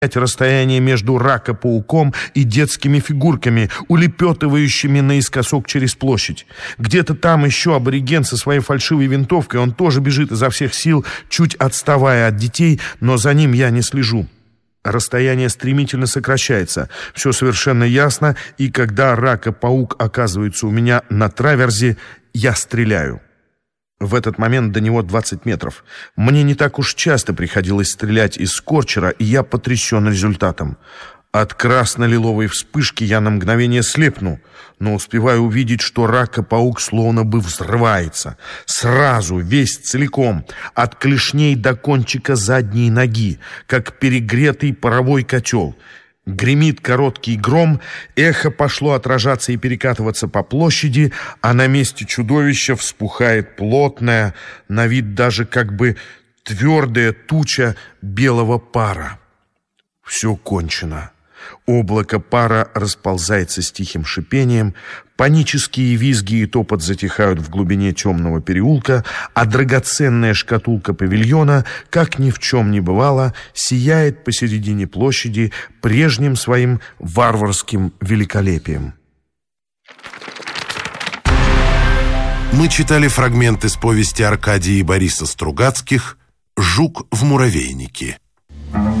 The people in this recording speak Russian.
расстояние между ракопауком и детскими фигурками, улепетывающими наискосок через площадь. Где-то там еще абориген со своей фальшивой винтовкой, он тоже бежит изо всех сил, чуть отставая от детей, но за ним я не слежу. Расстояние стремительно сокращается, все совершенно ясно, и когда ракопаук оказывается у меня на траверзе, я стреляю. В этот момент до него 20 метров. Мне не так уж часто приходилось стрелять из скорчера, и я потрясен результатом. От красно-лиловой вспышки я на мгновение слепну, но успеваю увидеть, что ракопаук словно бы взрывается. Сразу, весь целиком, от клешней до кончика задней ноги, как перегретый паровой котел. Гремит короткий гром, эхо пошло отражаться и перекатываться по площади, а на месте чудовища вспухает плотная, на вид даже как бы твердая туча белого пара. Все кончено. Облако пара расползается с тихим шипением, панические визги и топот затихают в глубине темного переулка, а драгоценная шкатулка павильона, как ни в чем не бывало, сияет посередине площади прежним своим варварским великолепием. Мы читали фрагмент из повести Аркадия и Бориса Стругацких «Жук в муравейнике».